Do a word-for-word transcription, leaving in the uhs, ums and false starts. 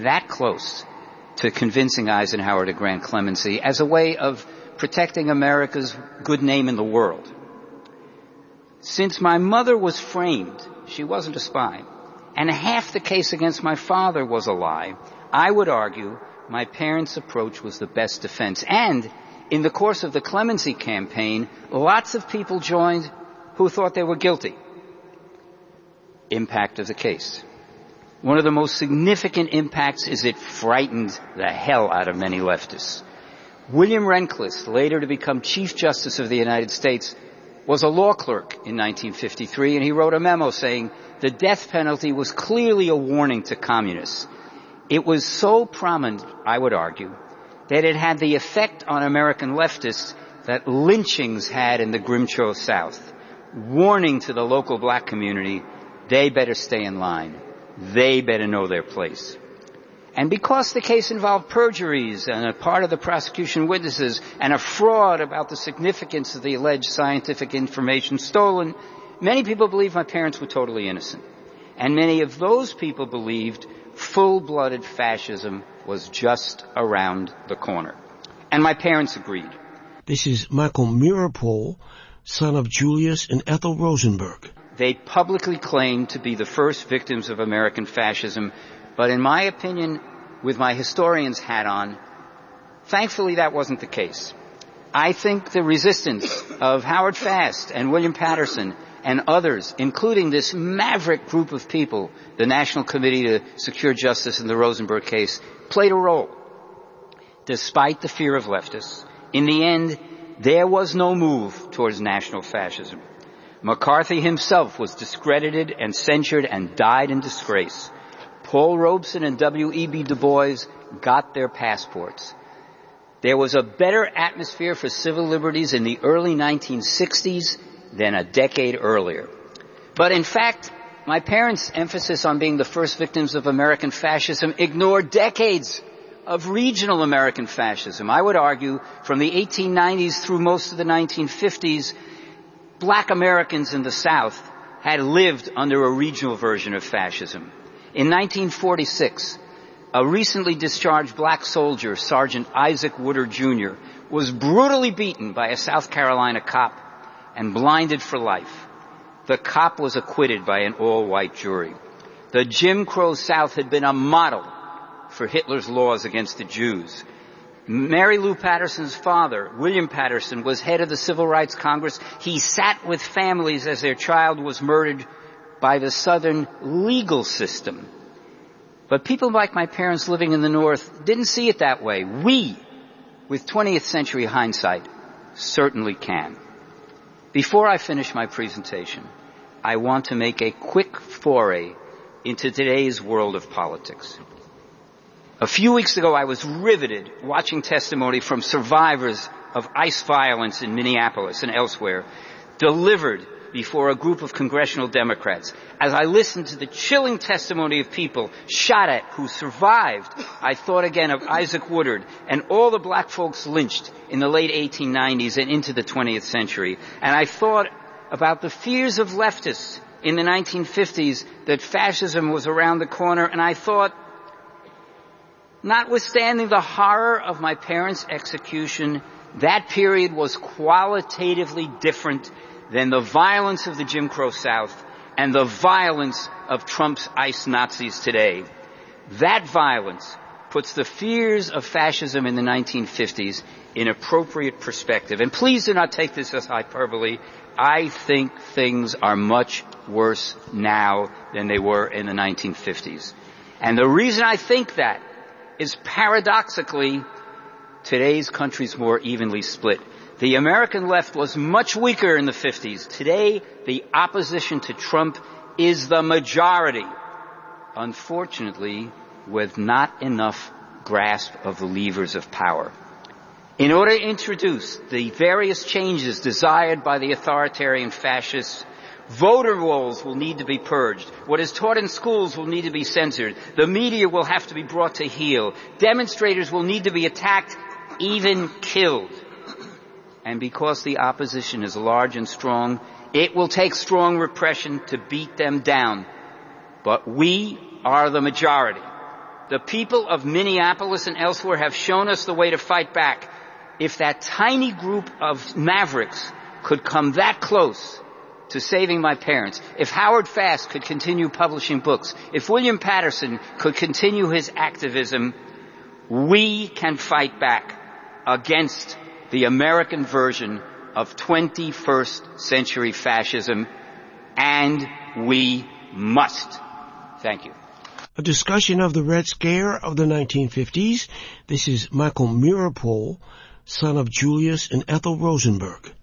that close to convincing Eisenhower to grant clemency as a way of protecting America's good name in the world. Since my mother was framed, she wasn't a spy, and half the case against my father was a lie, I would argue my parents' approach was the best defense. And in the course of the clemency campaign, lots of people joined who thought they were guilty. Impact of the case. One of the most significant impacts is it frightened the hell out of many leftists. William Rehnquist, later to become Chief Justice of the United States, was a law clerk in nineteen fifty-three, and he wrote a memo saying the death penalty was clearly a warning to communists. It was so prominent, I would argue, that it had the effect on American leftists that lynchings had in the Grimshaw South, warning to the local black community, they better stay in line. They better know their place. And because the case involved perjuries and a part of the prosecution witnesses and a fraud about the significance of the alleged scientific information stolen, many people believed my parents were totally innocent. And many of those people believed full-blooded fascism was just around the corner. And my parents agreed. This is Michael Meeropol, son of Julius and Ethel Rosenberg. They publicly claimed to be the first victims of American fascism, but in my opinion, with my historian's hat on, thankfully that wasn't the case. I think the resistance of Howard Fast and William Patterson and others, including this maverick group of people, the National Committee to Secure Justice in the Rosenberg case, played a role. Despite the fear of leftists, in the end, there was no move towards national fascism. McCarthy himself was discredited and censured and died in disgrace. Paul Robeson and W E B Du Bois got their passports. There was a better atmosphere for civil liberties in the early nineteen sixties than a decade earlier. But in fact, my parents' emphasis on being the first victims of American fascism ignored decades of regional American fascism. I would argue from the eighteen nineties through most of the nineteen fifties, black Americans in the South had lived under a regional version of fascism. In nineteen forty-six, a recently discharged black soldier, Sergeant Isaac Woodard Junior, was brutally beaten by a South Carolina cop and blinded for life. The cop was acquitted by an all-white jury. The Jim Crow South had been a model for Hitler's laws against the Jews. Mary Lou Patterson's father, William Patterson, was head of the Civil Rights Congress. He sat with families as their child was murdered by the Southern legal system. But people like my parents living in the North didn't see it that way. We, with twentieth century hindsight, certainly can. Before I finish my presentation, I want to make a quick foray into today's world of politics. A few weeks ago, I was riveted watching testimony from survivors of ICE violence in Minneapolis and elsewhere, delivered before a group of congressional Democrats. As I listened to the chilling testimony of people shot at who survived, I thought again of Isaac Woodard and all the black folks lynched in the late eighteen nineties and into the twentieth century. And I thought about the fears of leftists in the nineteen fifties that fascism was around the corner, and I thought, notwithstanding the horror of my parents' execution, that period was qualitatively different than the violence of the Jim Crow South and the violence of Trump's ICE Nazis today. That violence puts the fears of fascism in the nineteen fifties in appropriate perspective. And please do not take this as hyperbole. I think things are much worse now than they were in the nineteen fifties. And the reason I think that is paradoxically, today's country's more evenly split. The American left was much weaker in the fifties. Today, the opposition to Trump is the majority. Unfortunately, with not enough grasp of the levers of power. In order to introduce the various changes desired by the authoritarian fascists, voter rolls will need to be purged. What is taught in schools will need to be censored. The media will have to be brought to heel. Demonstrators will need to be attacked, even killed. And because the opposition is large and strong, it will take strong repression to beat them down. But we are the majority. The people of Minneapolis and elsewhere have shown us the way to fight back. If that tiny group of mavericks could come that close to saving my parents, if Howard Fast could continue publishing books, if William Patterson could continue his activism, we can fight back against the American version of twenty-first century fascism, and we must. Thank you. A discussion of the Red Scare of the nineteen fifties. This is Michael Meeropol, son of Julius and Ethel Rosenberg.